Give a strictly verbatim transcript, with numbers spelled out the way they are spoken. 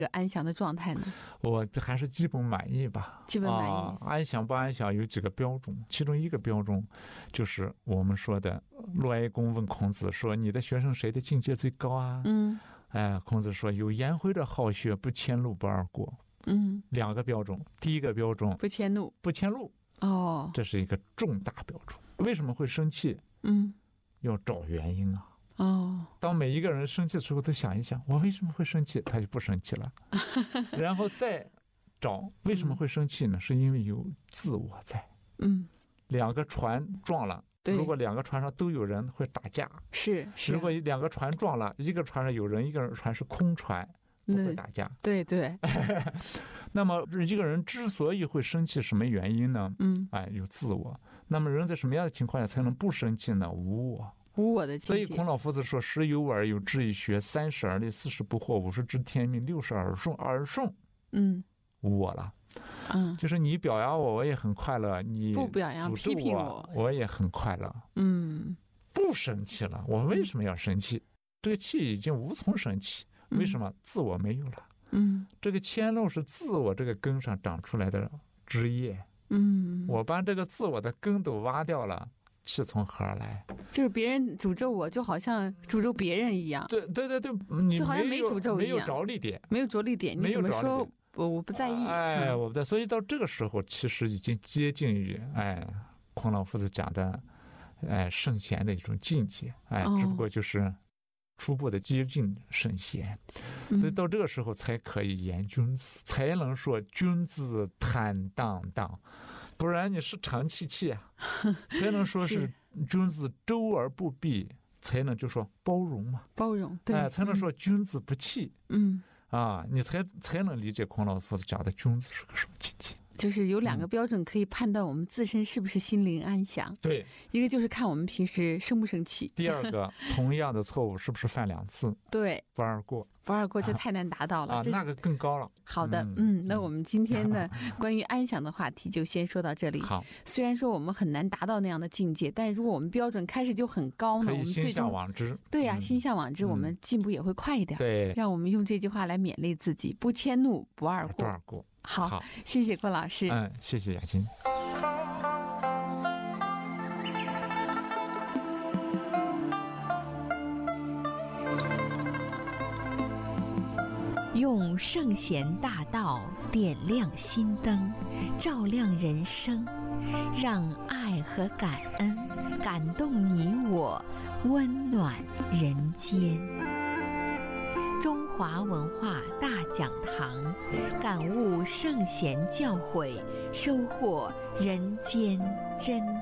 这个安详的状态呢？ 我还是基本满意吧。 基本满意。 啊、安详不安详有几个标准，其中一个标准就是我们说的，陆哀公问孔子说：“你的学生谁的境界最高啊？” 嗯， 哎，孔子说：“有颜回的好学，不迁怒，不贰过。” 嗯， 两个标准，第一个标准不迁怒， 不迁怒。 哦， 这是一个重大标准。为什么会生气？ 嗯， 要找原因啊。 哦， 当每一个人生气的时候，都想一想，我为什么会生气，他就不生气了。然后再找为什么会生气呢？是因为有自我在。 嗯， 两个船撞了，如果两个船上都有人，会打架。 是是。 如果两个船撞了，一个船上有人，一个船是空船，不会打架。 对对。 那么一个人之所以会生气，什么原因呢？ 嗯， 哎，有自我。那么人在什么样的情况下才能不生气呢？无我。 无我的境界。 所以孔老夫子说：“十有耳，有志一学；三十而立，四十不惑，五十知天命，六十耳顺。耳顺， 嗯， 无我了。 嗯， 就是你表扬我，我也很快乐；你不表扬、批评我，我也很快乐。 嗯， 不生气了，我为什么要生气？这个气已经无从生气，为什么？自我没有了。 嗯，这个迁怒是自我这个根上长出来的枝叶。 嗯， 我把这个自我的根都挖掉了。”气从何而来？ 就是别人诅咒我，就好像诅咒别人一样。 对对对对，你就好像没诅咒一样， 没有着力点， 没有着力点。你怎么说？我我不在意。 哎，我不在。所以到这个时候，其实已经接近于哎孔老夫子讲的哎圣贤的一种境界。哎，只不过就是初步的接近圣贤。所以到这个时候才可以言君子，才能说君子坦荡荡。不然你是长戚戚啊，才能说是君子周而不避，才能就说包容嘛， 包容，对， 哎，才能说君子不器， 嗯， 啊，你才才能理解孔老夫子讲的君子是个什么境界。 就是有两个标准可以判断我们自身是不是心灵安详。 对， 一个就是看我们平时生不生气。 第二个，同样的错误是不是犯两次？ 对， 不贰过。 不贰过就太难达到了啊，那个更高了。 好的，嗯，嗯那我们今天的关于安详的话题就先说到这里。 好， 虽然说我们很难达到那样的境界，但如果我们标准开始就很高呢， 可以心向往之。 对呀、啊，心向往之，我们进步也会快一点。 对， 让我们用这句话来勉励自己：不迁怒，不贰过。 不贰过。 好，好，谢谢郭老师。 嗯，谢谢雅琴。 用圣贤大道点亮心灯，照亮人生，让爱和感恩感动你我，温暖人间。中华文化大讲堂，感悟圣贤教诲，收获人间真